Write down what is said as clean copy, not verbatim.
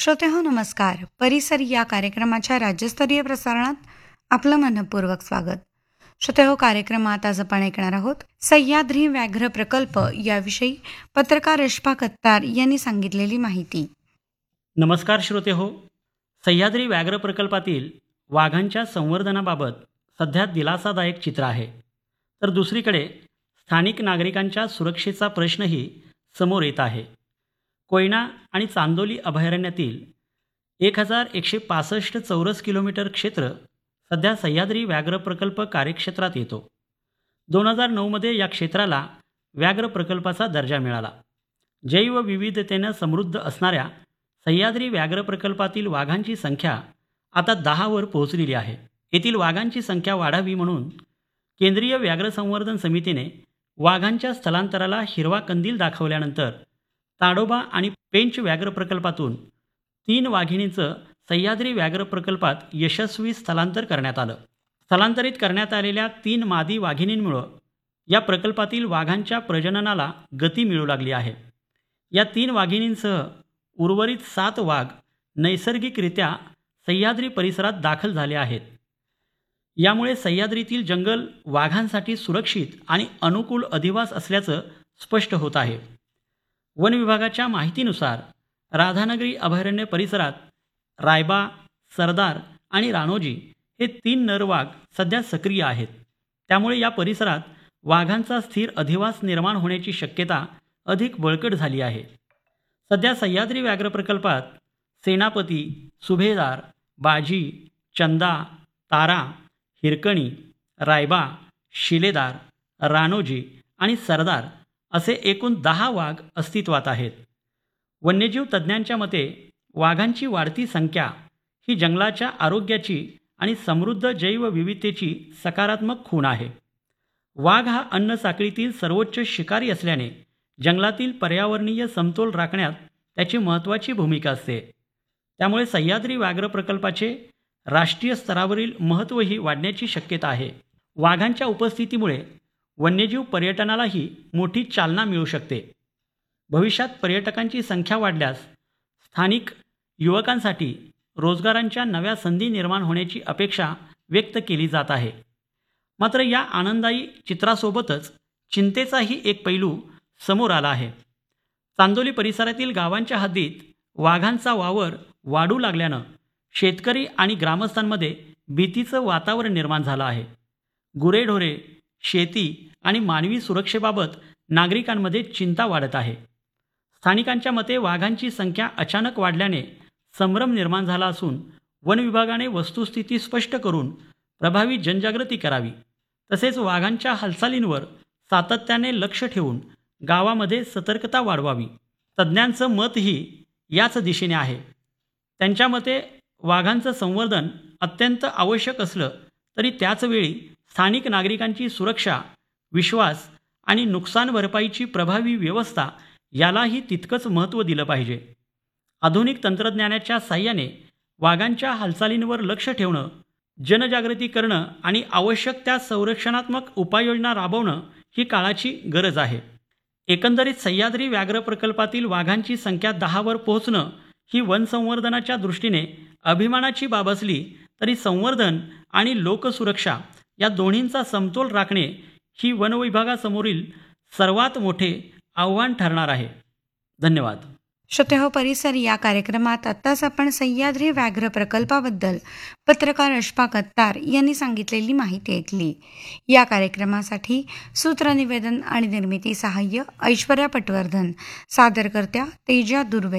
श्रोतेहो नमस्कार. परिसर या कार्यक्रमाच्या राज्यस्तरीय प्रसारणात आपलं मनपूर्वक स्वागत. श्रोतेहो, कार्यक्रमात आज आपण ऐकणार आहोत सह्याद्री व्याघ्र प्रकल्प याविषयी पत्रकार रेश्मा कत्तार यांनी सांगितलेली माहिती. नमस्कार श्रोतेहो. सह्याद्री व्याघ्र प्रकल्पातील वाघांच्या संवर्धनाबाबत सध्या दिलासादायक चित्र आहे, तर दुसरीकडे स्थानिक नागरिकांच्या सुरक्षेचा प्रश्नही समोर येत आहे. कोयना आणि चांदोली अभयारण्यातील 1165 चौरस किलोमीटर क्षेत्र सध्या सह्याद्री व्याघ्र प्रकल्प कार्यक्षेत्रात येतो. 2009मध्ये या क्षेत्राला व्याघ्र प्रकल्पाचा दर्जा मिळाला. जैवविविधतेनं समृद्ध असणाऱ्या सह्याद्री व्याघ्र प्रकल्पातील वाघांची संख्या आता 10वर पोहोचलेली आहे. येथील वाघांची संख्या वाढावी म्हणून केंद्रीय व्याघ्र संवर्धन समितीने वाघांच्या स्थलांतराला हिरवा कंदील दाखवल्यानंतर ताडोबा आणि पेंच व्याघ्र प्रकल्पातून 3 वाघिणींचं सह्याद्री व्याघ्र प्रकल्पात यशस्वी स्थलांतर करण्यात आलं. स्थलांतरित करण्यात आलेल्या 3 मादी वाघिणींमुळं या प्रकल्पातील वाघांच्या प्रजननाला गती मिळू लागली आहे. या 3 वाघिणींसह उर्वरित 7 वाघ नैसर्गिकरित्या सह्याद्री परिसरात दाखल झाले आहेत. यामुळे सह्याद्रीतील जंगल वाघांसाठी सुरक्षित आणि अनुकूल अधिवास असल्याचं स्पष्ट होत आहे. वन विभागाच्या माहितीनुसार राधानगरी अभयारण्य परिसरात रायबा, सरदार आणि राणोजी हे 3 नर वाघ सध्या सक्रिय आहेत. त्यामुळे या परिसरात वाघांचा स्थिर अधिवास निर्माण होण्याची शक्यता अधिक बळकट झाली आहे. सध्या सह्याद्री व्याघ्र प्रकल्पात सेनापती, सुभेदार, बाजी, चंदा, तारा, हिरकणी, रायबा, शिलेदार, राणोजी आणि सरदार असे एकूण 10 वाघ अस्तित्वात आहेत. वन्यजीव तज्ज्ञांच्या मते वाघांची वाढती संख्या ही जंगलाच्या आरोग्याची आणि समृद्ध जैवविविधतेची सकारात्मक खूण आहे. वाघ हा अन्न साखळीतील सर्वोच्च शिकारी असल्याने जंगलातील पर्यावरणीय समतोल राखण्यात त्याची महत्त्वाची भूमिका असते. त्यामुळे सह्याद्री व्याघ्र प्रकल्पाचे राष्ट्रीय स्तरावरील महत्त्वही वाढण्याची शक्यता आहे. वाघांच्या उपस्थितीमुळे वन्यजीव पर्यटनालाही मोठी चालना मिळू शकते. भविष्यात पर्यटकांची संख्या वाढल्यास स्थानिक युवकांसाठी रोजगारांच्या नव्या संधी निर्माण होण्याची अपेक्षा व्यक्त केली जात आहे. मात्र या आनंदायी चित्रासोबतच चिंतेचाही एक पैलू समोर आला आहे. चांदोली परिसरातील गावांच्या हद्दीत वाघांचा वावर वाढू लागल्यानं शेतकरी आणि ग्रामस्थांमध्ये भीतीचं वातावरण निर्माण झालं आहे. गुरेढोरे, शेती आणि मानवी सुरक्षेबाबत नागरिकांमध्ये चिंता वाढत आहे. स्थानिकांच्या मते वाघांची संख्या अचानक वाढल्याने संभ्रम निर्माण झाला असून वन विभागाने वस्तुस्थिती स्पष्ट करून प्रभावी जनजागृती करावी. तसेच वाघांच्या हालचालींवर सातत्याने लक्ष ठेवून गावामध्ये सतर्कता वाढवावी. तज्ज्ञांचं मतही याच दिशेने आहे. त्यांच्या मते वाघांचं संवर्धन अत्यंत आवश्यक असलं तरी त्याचवेळी स्थानिक नागरिकांची सुरक्षा, विश्वास आणि नुकसान भरपाईची प्रभावी व्यवस्था यालाही तितकंच महत्त्व दिलं पाहिजे. आधुनिक तंत्रज्ञानाच्या साहाय्याने वाघांच्या हालचालींवर लक्ष ठेवणं, जनजागृती करणं आणि आवश्यक त्या संरक्षणात्मक उपाययोजना राबवणं ही काळाची गरज आहे. एकंदरीत सह्याद्री व्याघ्र प्रकल्पातील वाघांची संख्या 10वर पोहोचणं ही वनसंवर्धनाच्या दृष्टीने अभिमानाची बाब असली तरी संवर्धन आणि लोकसुरक्षा या दोन्हींचा समतोल राखणे ही वन विभागासमोरील सर्वात मोठे आव्हान ठरणार आहे. धन्यवाद. श्रोतेहो, परिसर या कार्यक्रमात आत्ताच आपण सह्याद्री व्याघ्र प्रकल्पाबद्दल पत्रकार रेश्मा कत्तार यांनी सांगितलेली माहिती ऐकली. या कार्यक्रमासाठी सूत्रनिवेदन आणि निर्मिती सहाय्य ऐश्वर्या पटवर्धन, सादरकर्त्या तेजा दुर्वे.